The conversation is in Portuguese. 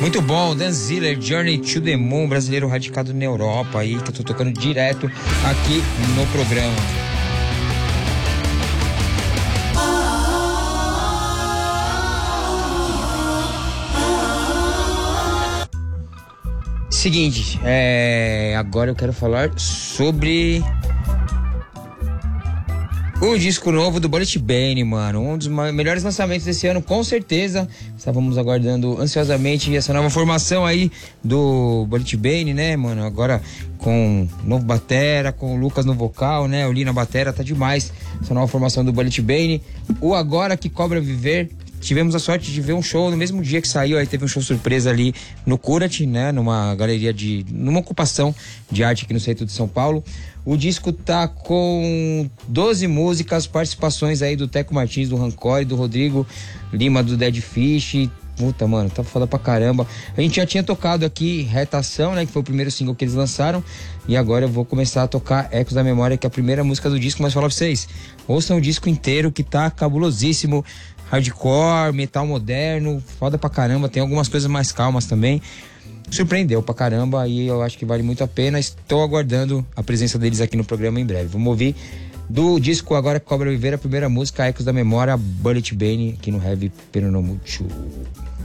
Muito bom, Dan Ziller, Journey to the Moon, brasileiro radicado na Europa aí, que eu tô tocando direto aqui no programa. Seguinte, agora eu quero falar sobre o disco novo do Bullet Bane, mano. Um dos melhores lançamentos desse ano, com certeza. Estávamos aguardando ansiosamente essa nova formação aí do Bullet Bane, né, mano? Agora com novo batera, com o Lucas no vocal, né? O Lee na batera, tá demais essa nova formação do Bullet Bane. O Agora Que Cobra Viver. Tivemos a sorte de ver um show no mesmo dia que saiu, aí teve um show surpresa ali no Curat, né, numa galeria numa ocupação de arte aqui no centro de São Paulo. O disco tá com 12 músicas, participações aí do Teco Martins, do Rancore, do Rodrigo Lima, do Dead Fish. Puta, mano, tá foda pra caramba. A gente já tinha tocado aqui Retação, né, que foi o primeiro single que eles lançaram. E agora eu vou começar a tocar Ecos da Memória, que é a primeira música do disco. Mas falar pra vocês, ouçam o disco inteiro, que tá cabulosíssimo. Hardcore, metal moderno, foda pra caramba. Tem algumas coisas mais calmas também. Surpreendeu pra caramba e eu acho que vale muito a pena. Estou aguardando a presença deles aqui no programa em breve. Vamos ouvir do disco Agora Que Cobra Viver, a primeira música, Ecos da Memória, Bullet Bane, aqui no Heavy Peronomucho.